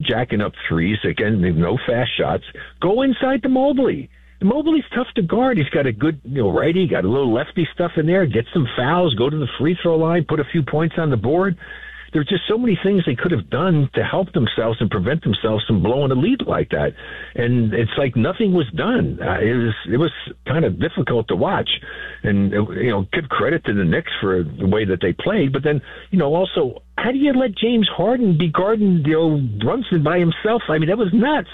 jacking up threes. Again, no fast shots. Go inside to Mobley. Mobley's tough to guard. He's got a good, righty, got a little lefty stuff in there. Get some fouls, go to the free throw line, put a few points on the board. There's just so many things they could have done to help themselves and prevent themselves from blowing a lead like that. And it's like nothing was done. It was kind of difficult to watch. And, give credit to the Knicks for the way that they played. But then, also, how do you let James Harden be guarding, Brunson by himself? I mean, that was nuts.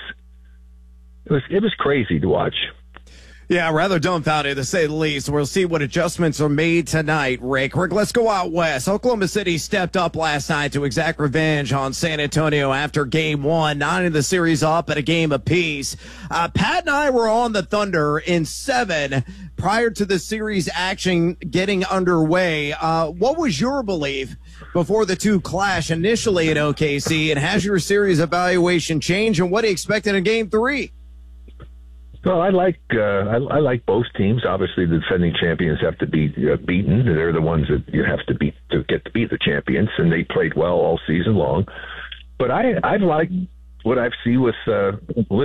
It was crazy to watch. Yeah, rather dumbfounded to say the least. We'll see what adjustments are made tonight, Rick. Rick, let's go out west. Oklahoma City stepped up last night to exact revenge on San Antonio after game one, 9 of the series up at a game apiece. Pat and I were on the Thunder in 7 prior to the series action getting underway. What was your belief before the two clash initially at OKC, and has your series evaluation changed, and what do you expect in a game 3? Well, I like both teams. Obviously, the defending champions have to be beaten. They're the ones that you have to beat to get to beat the champions, and they played well all season long. But I like what I've seen with the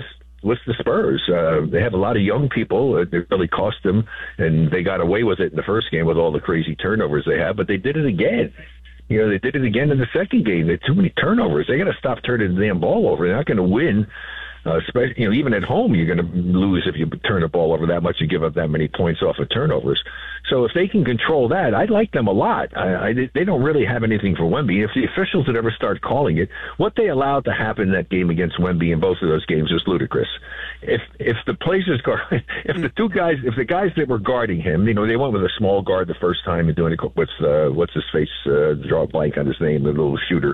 Spurs. They have a lot of young people. It really cost them, and they got away with it in the first game with all the crazy turnovers they have. But they did it again. They did it again in the second game. They had too many turnovers. They got to stop turning the damn ball over. They're not going to win. Especially, even at home, you're going to lose if you turn the ball over that much and give up that many points off of turnovers. So if they can control that, I like them a lot. They don't really have anything for Wemby. If the officials would ever start calling it, what they allowed to happen in that game against Wemby in both of those games is ludicrous. If the Blazers guard, if the guys that were guarding him, they went with a small guard the first time and doing it with what's his face, draw a blank on his name, the little shooter,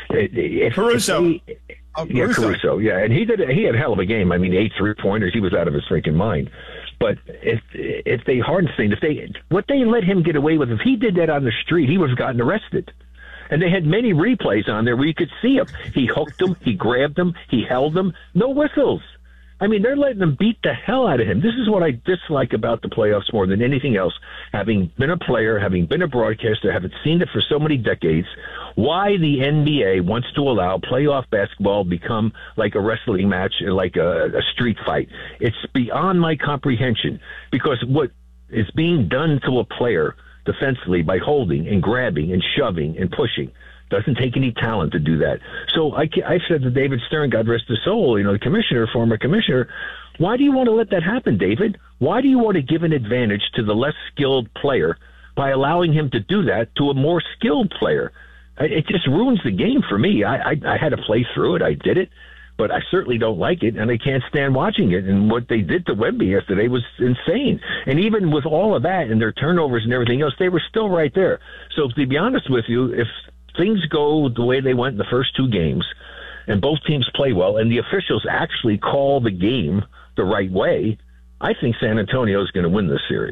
Caruso. Caruso. Yeah, and he had a hell of a game. I mean, 8 3-pointers. He was out of his freaking mind. But if they Hardenstein, what they let him get away with, if he did that on the street, he would have gotten arrested. And they had many replays on there where you could see him. He hooked him, he grabbed him, he held him. No whistles. I mean, they're letting them beat the hell out of him. This is what I dislike about the playoffs more than anything else. Having been a player, having been a broadcaster, having seen it for so many decades, why the NBA wants to allow playoff basketball become like a wrestling match, like a street fight. It's beyond my comprehension, because what is being done to a player defensively by holding and grabbing and shoving and pushing doesn't take any talent to do that. So I said to David Stern, God rest his soul, the former commissioner, why do you want to let that happen, David? Why do you want to give an advantage to the less skilled player by allowing him to do that to a more skilled player? It just ruins the game for me. I had to play through it. I did it, but I certainly don't like it, and I can't stand watching it. And what they did to Wemby yesterday was insane. And even with all of that and their turnovers and everything else, they were still right there. So to be honest with you, if things go the way they went in the first 2 games and both teams play well and the officials actually call the game the right way, I think San Antonio is going to win this series.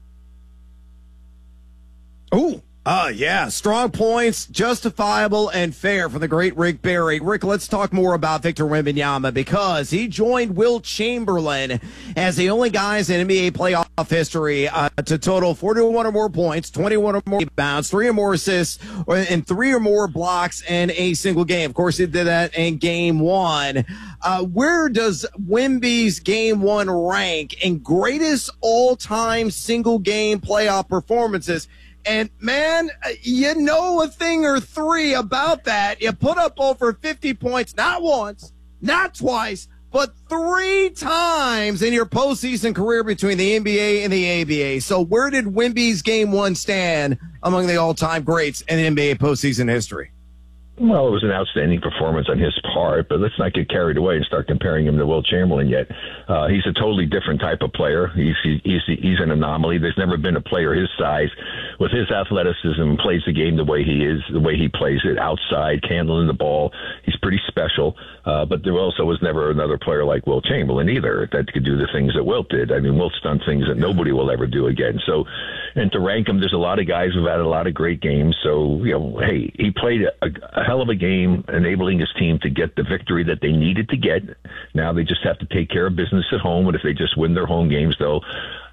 Oh, yeah. Strong points, justifiable and fair for the great Rick Barry. Rick, let's talk more about Victor Wembanyama, because he joined Wilt Chamberlain as the only guys in NBA playoff history to total 41 or more points, 21 or more rebounds, 3 or more assists, and 3 or more blocks in a single game. Of course, he did that in game 1. Where does Wemby's game 1 rank in greatest all-time single-game playoff performances? And, man, a thing or 3 about that. You put up over 50 points, not once, not twice, but 3 times in your postseason career between the NBA and the ABA. So where did Wemby's game 1 stand among the all-time greats in NBA postseason history? Well, it was an outstanding performance on his part, but let's not get carried away and start comparing him to Wilt Chamberlain yet. He's a totally different type of player. He's an anomaly. There's never been a player his size with his athleticism plays the game the way he is, the way he plays it outside, handling the ball. He's pretty special. But there also was never another player like Wilt Chamberlain either that could do the things that Wilt did. I mean, Wilt's done things that nobody will ever do again. So, and to rank him, there's a lot of guys who've had a lot of great games. So, hey, he played a hell of a game, enabling his team to get the victory that they needed to get. Now they just have to take care of business at home, and if they just win their home games, they'll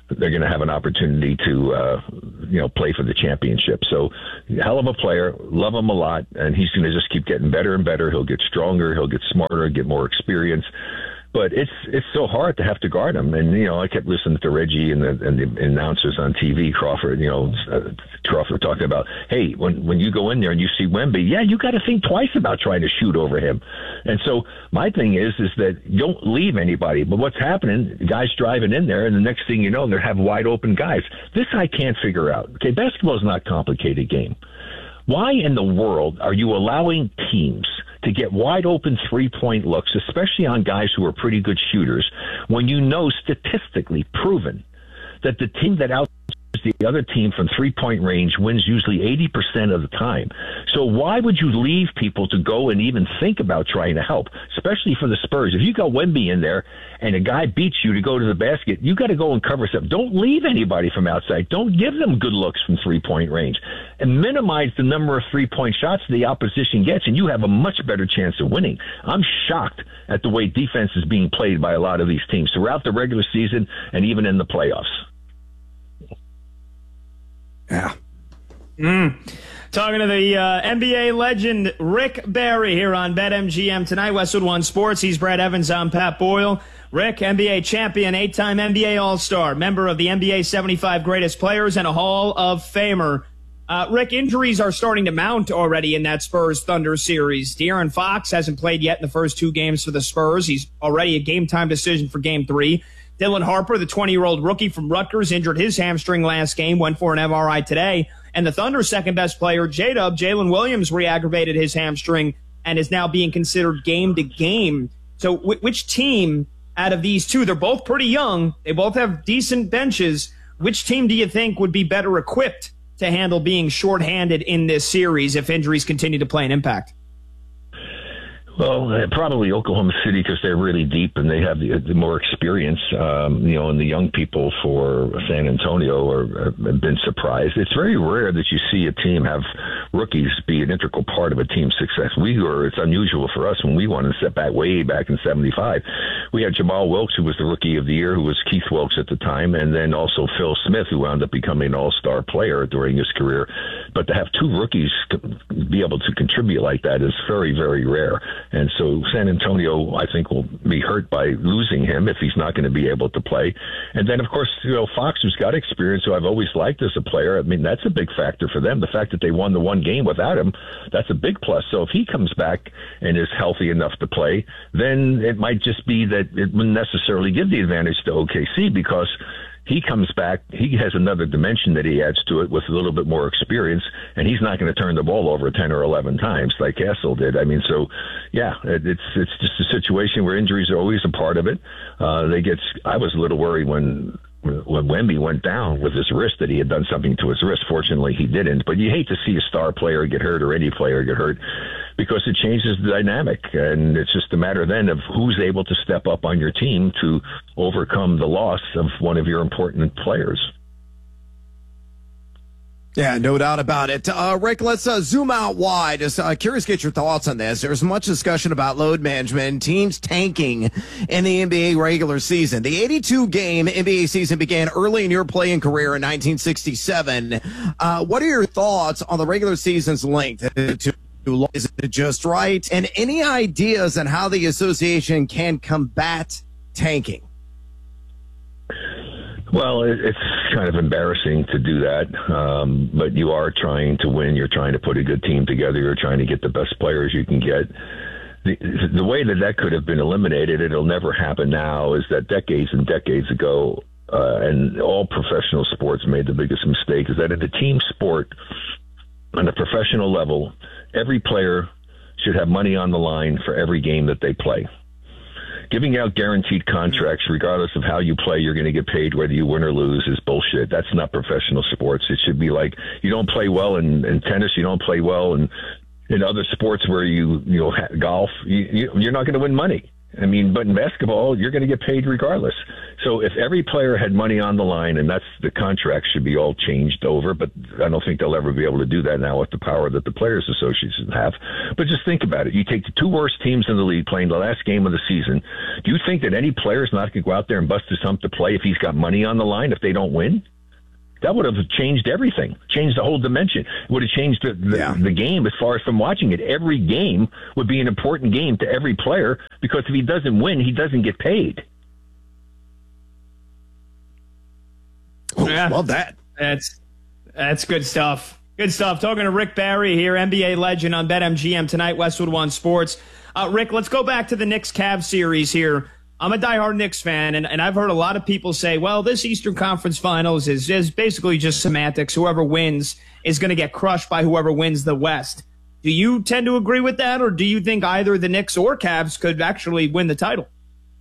they're going to have an opportunity to, play for the championship. So, hell of a player, love him a lot, and he's going to just keep getting better and better. He'll get stronger, he'll get smarter, get more experience. But it's so hard to have to guard him. And, I kept listening to Reggie and the announcers on TV, Crawford, Crawford talking about, hey, when you go in there and you see Wemby, you got to think twice about trying to shoot over him. And so my thing is that don't leave anybody. But what's happening, the guys driving in there, and the next thing you know, they have wide open guys. This I can't figure out. Okay, basketball is not a complicated game. Why in the world are you allowing teams to get wide open three-point looks, especially on guys who are pretty good shooters, when you know statistically proven that the team that out the other team from three-point range wins usually 80% of the time? So why would you leave people to go and even think about trying to help, especially for the Spurs? If you got Wemby in there and a guy beats you to go to the basket, you got to go and cover something. Don't leave anybody from outside. Don't give them good looks from three-point range, and minimize the number of three-point shots the opposition gets, and you have a much better chance of winning. I'm shocked at the way defense is being played by a lot of these teams throughout the regular season and even in the playoffs. Yeah. Talking to the NBA legend Rick Barry here on BetMGM tonight. Westwood One Sports. He's Brad Evans. I'm Pat Boyle. Rick, NBA champion, 8-time NBA All-Star, member of the NBA 75 Greatest Players, and a Hall of Famer. Rick, injuries are starting to mount already in that Spurs-Thunder series. De'Aaron Fox hasn't played yet in the first two games for the Spurs. He's already a game-time decision for Game 3. Dylan Harper, the 20-year-old rookie from Rutgers, injured his hamstring last game, went for an MRI today. And the Thunder's second-best player, J-Dub, Jalen Williams, re-aggravated his hamstring and is now being considered game-to-game. So which team out of these two, they're both pretty young, they both have decent benches, which team do you think would be better equipped to handle being shorthanded in this series if injuries continue to play an impact? Well, probably Oklahoma City, because they're really deep and they have the more experience, and the young people for San Antonio have been surprised. It's very rare that you see a team have rookies be an integral part of a team's success. It's unusual for us when we won and set back way back in 75. We had Jamal Wilkes, who was the rookie of the year, who was Keith Wilkes at the time, and then also Phil Smith, who wound up becoming an all-star player during his career. But to have two rookies be able to contribute like that is very, very rare. And so San Antonio, I think, will be hurt by losing him if he's not going to be able to play. And then, of course, Fox, who's got experience, who I've always liked as a player. I mean, that's a big factor for them. The fact that they won the one game without him, that's a big plus. So if he comes back and is healthy enough to play, then it might just be that it wouldn't necessarily give the advantage to OKC, because he comes back, he has another dimension that he adds to it with a little bit more experience, and he's not going to turn the ball over 10 or 11 times like Castle did. I mean, so, yeah, it's just a situation where injuries are always a part of it. I was a little worried when Wemby went down with his wrist that he had done something to his wrist. Fortunately, he didn't. But you hate to see a star player get hurt or any player get hurt, because it changes the dynamic. And it's just a matter then of who's able to step up on your team to overcome the loss of one of your important players. Yeah, no doubt about it. Rick, let's zoom out wide. Just curious to get your thoughts on this. There's much discussion about load management, teams tanking in the NBA regular season. The 82-game NBA season began early in your playing career in 1967. What are your thoughts on the regular season's length? Is it just right? And any ideas on how the association can combat tanking? Well, it's kind of embarrassing to do that, but you are trying to win. You're trying to put a good team together. You're trying to get the best players you can get. The way that could have been eliminated, it'll never happen now, is that decades and decades ago, and all professional sports made the biggest mistake, is that in a team sport, on a professional level, every player should have money on the line for every game that they play. Giving out guaranteed contracts, regardless of how you play, you're going to get paid whether you win or lose, is bullshit. That's not professional sports. It should be like, you don't play well in tennis, you don't play well in other sports where golf, you're not going to win money. I mean, but in basketball, you're going to get paid regardless. So if every player had money on the line, and that's the contract should be all changed over, but I don't think they'll ever be able to do that now with the power that the Players Association have. But just think about it. You take the 2 worst teams in the league playing the last game of the season. Do you think that any player's not going to go out there and bust his hump to play if he's got money on the line if they don't win? That would have changed everything, changed the whole dimension. It would have changed the game as far as from watching it. Every game would be an important game to every player because if he doesn't win, he doesn't get paid. Oh, love that. That's good stuff. Good stuff. Talking to Rick Barry here, NBA legend on BetMGM tonight, Westwood One Sports. Rick, let's go back to the Knicks-Cavs series here. I'm a diehard Knicks fan, and I've heard a lot of people say, well, this Eastern Conference Finals is basically just semantics. Whoever wins is going to get crushed by whoever wins the West. Do you tend to agree with that, or do you think either the Knicks or Cavs could actually win the title?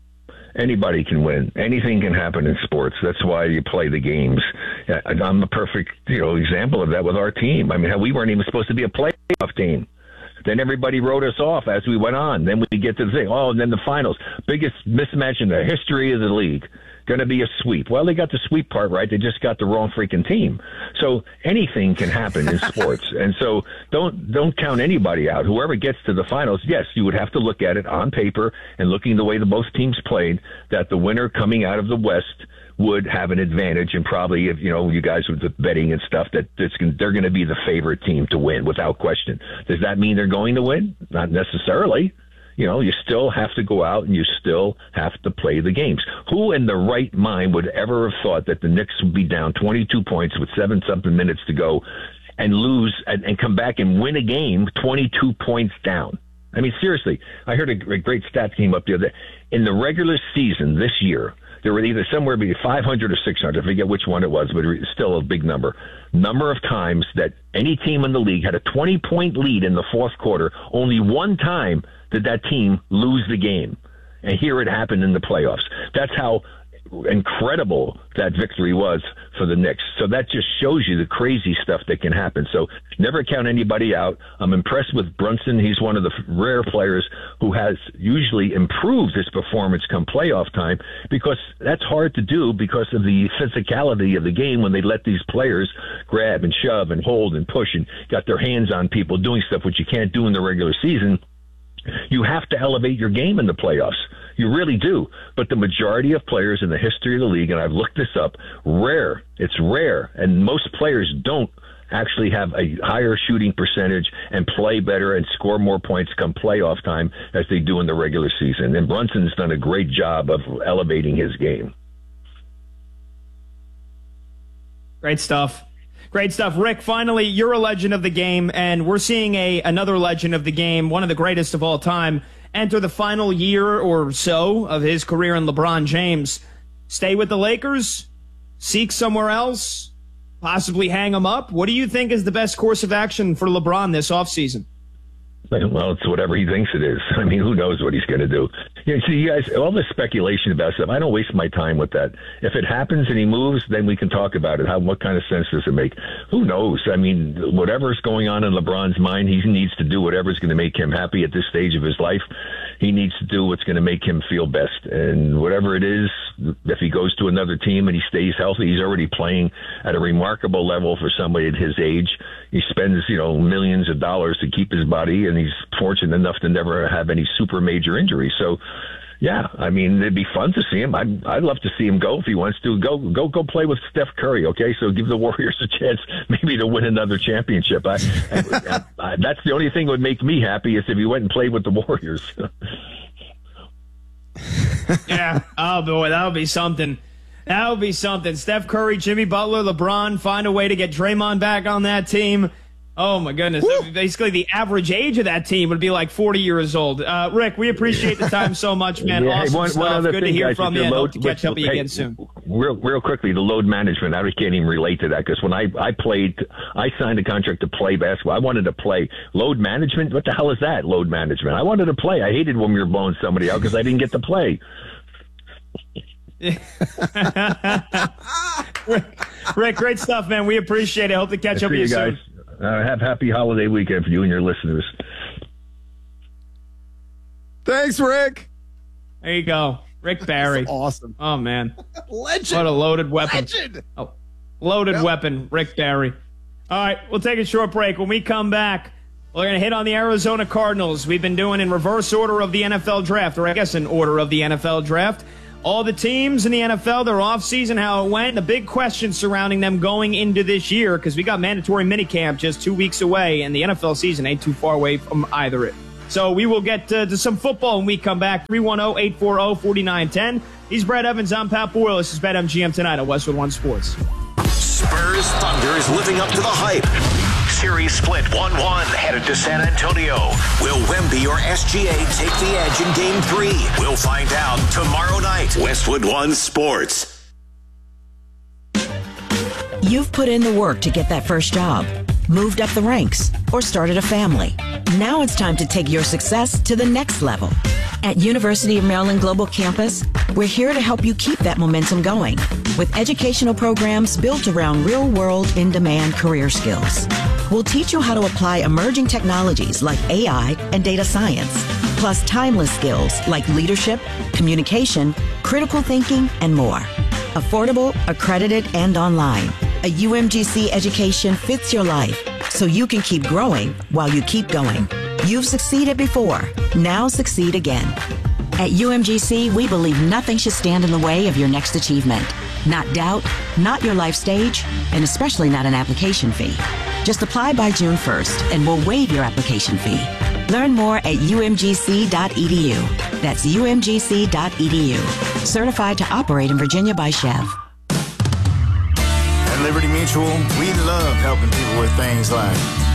Anybody can win. Anything can happen in sports. That's why you play the games. I'm a perfect example of that with our team. I mean, we weren't even supposed to be a playoff team. Then everybody wrote us off as we went on. Then we get to the thing. Oh, and then the finals. Biggest mismatch in the history of the league. Going to be a sweep. Well, they got the sweep part right. They just got the wrong freaking team. So anything can happen in sports. And so don't count anybody out. Whoever gets to the finals, yes, you would have to look at it on paper and looking the way the both teams played, that the winner coming out of the West would have an advantage, and probably if you guys with the betting and stuff that they're going to be the favorite team to win without question. Does that mean they're going to win? Not necessarily. You still have to go out and you still have to play the games. Who in the right mind would ever have thought that the Knicks would be down 22 points with 7-something minutes to go and lose and come back and win a game 22 points down? I mean, seriously, I heard a great stat came up the other day. In the regular season this year, there were either somewhere between 500 or 600. I forget which one it was, but it's still a big number. Number of times that any team in the league had a 20-point lead in the fourth quarter. Only one time did that team lose the game. And here it happened in the playoffs. That's how incredible that victory was for the Knicks. So that just shows you the crazy stuff that can happen. So never count anybody out. I'm impressed with Brunson. He's one of the rare players who has usually improved his performance come playoff time, because that's hard to do because of the physicality of the game when they let these players grab and shove and hold and push and got their hands on people doing stuff which you can't do in the regular season. You have to elevate your game in the playoffs. You really do. But the majority of players in the history of the league, and I've looked this up, rare. It's rare. And most players don't actually have a higher shooting percentage and play better and score more points come playoff time as they do in the regular season. And Brunson's done a great job of elevating his game. Great stuff. Great stuff. Rick, finally, you're a legend of the game, and we're seeing another legend of the game, one of the greatest of all time, enter the final year or so of his career in LeBron James. Stay with the Lakers? Seek somewhere else? Possibly hang him up? What do you think is the best course of action for LeBron this offseason? Well, it's whatever he thinks it is. I mean, who knows what he's going to do? See, you guys, all this speculation about stuff, I don't waste my time with that. If it happens and he moves, then we can talk about it. What kind of sense does it make? Who knows? I mean, whatever's going on in LeBron's mind, he needs to do whatever's going to make him happy at this stage of his life. He needs to do what's going to make him feel best. And whatever it is, if he goes to another team and he stays healthy, he's already playing at a remarkable level for somebody at his age. He spends, millions of dollars to keep his body, and he's fortunate enough to never have any super major injuries. So, yeah, I mean, it'd be fun to see him. I'd love to see him go if he wants to. Go play with Steph Curry, okay? So give the Warriors a chance maybe to win another championship. That's the only thing that would make me happy is if he went and played with the Warriors. Yeah. Oh, boy, that would be something. That would be something. Steph Curry, Jimmy Butler, LeBron, find a way to get Draymond back on that team. Oh, my goodness. Basically, the average age of that team would be like 40 years old. Rick, we appreciate the time so much, man. Yeah, awesome stuff. Good to hear from you. Hope to catch up with you again soon. Real quickly, the load management, I can't even relate to that because when I signed a contract to play basketball. I wanted to play. Load management? What the hell is that, load management? I wanted to play. I hated when we were blowing somebody out because I didn't get to play. Rick, great stuff, man. We appreciate it. Hope to catch up with you soon. Have happy holiday weekend for you and your listeners. Thanks, Rick. There you go. Rick Barry. Awesome. Oh, man. Legend. What a loaded weapon. Legend. Oh, loaded weapon, Rick Barry. All right, we'll take a short break. When we come back, we're going to hit on the Arizona Cardinals. We've been doing in reverse order of the NFL draft, or I guess in order of the NFL draft. All the teams in the NFL, their offseason, how it went, the big question surrounding them going into this year, because we got mandatory minicamp just 2 weeks away, and the NFL season ain't too far away from either. So we will get to some football when we come back. 310-840-4910. He's Brad Evans. I'm Pat Boyle. This is BetMGM tonight on Westwood One Sports. Spurs Thunder is living up to the hype. Series split 1-1 headed to San Antonio. Will Wemby or SGA take the edge in Game 3? We'll find out tomorrow night. Westwood One Sports. You've put in the work to get that first job, moved up the ranks, or started a family. Now it's time to take your success to the next level. At University of Maryland Global Campus, we're here to help you keep that momentum going with educational programs built around real-world, in-demand career skills. We'll teach you how to apply emerging technologies like AI and data science, plus timeless skills like leadership, communication, critical thinking, and more. Affordable, accredited, and online. A UMGC education fits your life so you can keep growing while you keep going. You've succeeded before. Now succeed again. At UMGC, we believe nothing should stand in the way of your next achievement. Not doubt, not your life stage, and especially not an application fee. Just apply by June 1st and we'll waive your application fee. Learn more at umgc.edu. That's umgc.edu. Certified to operate in Virginia by Chev. At Liberty Mutual, we love helping people with things like